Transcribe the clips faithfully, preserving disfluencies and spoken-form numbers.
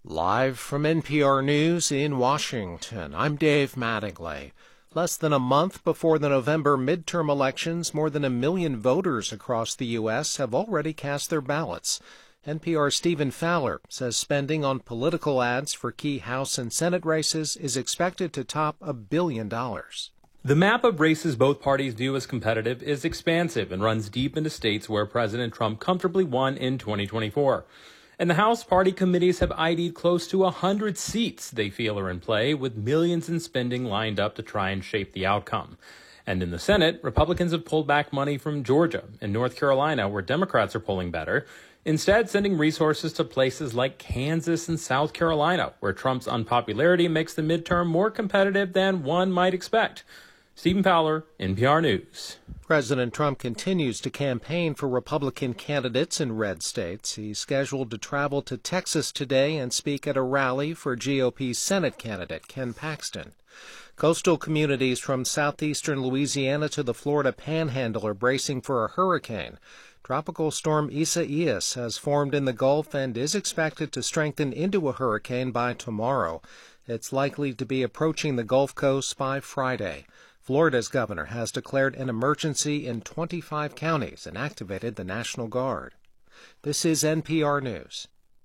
Live from N P R News in Washington, I'm Dave Mattingly. Less than a month before the November midterm elections, more than a million voters across the U S have already cast their ballots. N P R's Stephen Fowler says spending on political ads for key House and Senate races is expected to top a billion dollars. The map of races both parties view as competitive is expansive and runs deep into states where President Trump comfortably won in twenty twenty-four. In the House, party committees have I D'd close to one hundred seats they feel are in play, with millions in spending lined up to try and shape the outcome. And in the Senate, Republicans have pulled back money from Georgia and North Carolina, where Democrats are polling better, instead sending resources to places like Kansas and South Carolina, where Trump's unpopularity makes the midterm more competitive than one might expect. Stephen Fowler, N P R News. President Trump continues to campaign for Republican candidates in red states. He's scheduled to travel to Texas today and speak at a rally for G O P Senate candidate Ken Paxton. Coastal communities from southeastern Louisiana to the Florida Panhandle are bracing for a hurricane. Tropical storm Isaias has formed in the Gulf and is expected to strengthen into a hurricane by tomorrow. It's likely to be approaching the Gulf Coast by Friday. Florida's governor has declared an emergency in twenty-five counties and activated the National Guard. This is N P R News.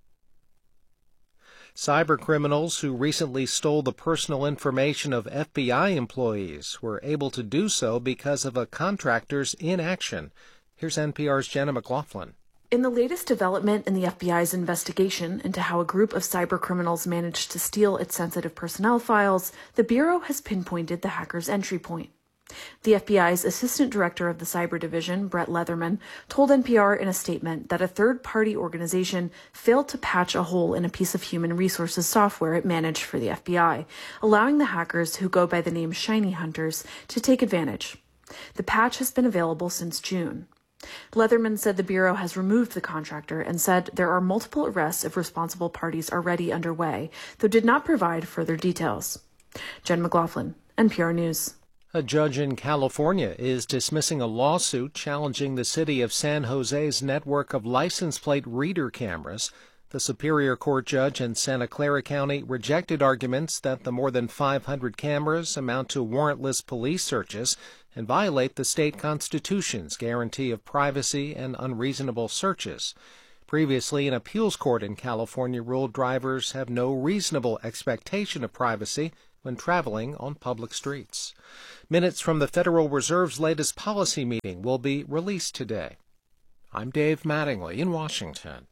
Cybercriminals who recently stole the personal information of F B I employees were able to do so because of a contractor's inaction. Here's N P R's Jenna McLaughlin. In the latest development in the F B I's investigation into how a group of cybercriminals managed to steal its sensitive personnel files, the Bureau has pinpointed the hacker's entry point. The F B I's Assistant Director of the Cyber Division, Brett Leatherman, told N P R in a statement that a third-party organization failed to patch a hole in a piece of human resources software it managed for the F B I, allowing the hackers, who go by the name Shiny Hunters, to take advantage. The patch has been available since June. Leatherman said the Bureau has removed the contractor and said there are multiple arrests of responsible parties already underway, though did not provide further details. Jen McLaughlin, N P R News. A judge in California is dismissing a lawsuit challenging the city of San Jose's network of license plate reader cameras. The Superior Court judge in Santa Clara County rejected arguments that the more than five hundred cameras amount to warrantless police searches and violate the state constitution's guarantee of privacy and unreasonable searches. Previously, an appeals court in California ruled drivers have no reasonable expectation of privacy when traveling on public streets. Minutes from the Federal Reserve's latest policy meeting will be released today. I'm Dave Mattingly in Washington.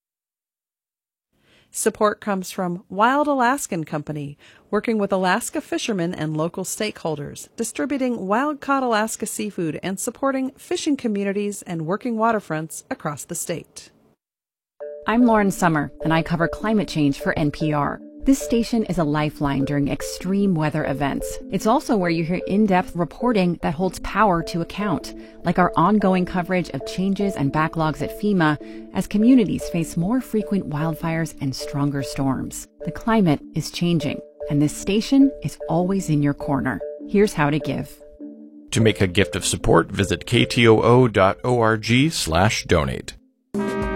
Support comes from Wild Alaskan Company, working with Alaska fishermen and local stakeholders, distributing wild-caught Alaska seafood and supporting fishing communities and working waterfronts across the state. I'm Lauren Summer, and I cover climate change for N P R. This station is a lifeline during extreme weather events. It's also where you hear in-depth reporting that holds power to account, like our ongoing coverage of changes and backlogs at FEMA as communities face more frequent wildfires and stronger storms. The climate is changing, and this station is always in your corner. Here's how to give. To make a gift of support, visit ktoo dot org slash donate.